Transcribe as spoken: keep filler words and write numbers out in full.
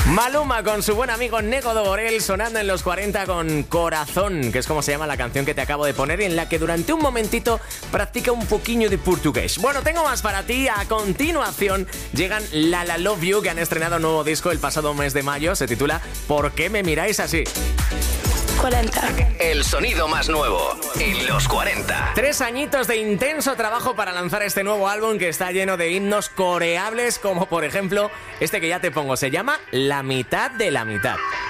Maluma con su buen amigo Nego do Borel sonando en los cuarenta con Corazón, que es como se llama la canción que te acabo de poner, en la que durante un momentito practica un poquillo de portugués. Bueno, tengo más para ti. A continuación llegan La La Love You, que han estrenado un nuevo disco el pasado mes de mayo. Se titula ¿Por qué me miráis así? cuarenta. El sonido más nuevo en los cuarenta. Tres añitos de intenso trabajo para lanzar este nuevo álbum que está lleno de himnos coreables, como por ejemplo este que ya te pongo. Se llama La mitad de la mitad.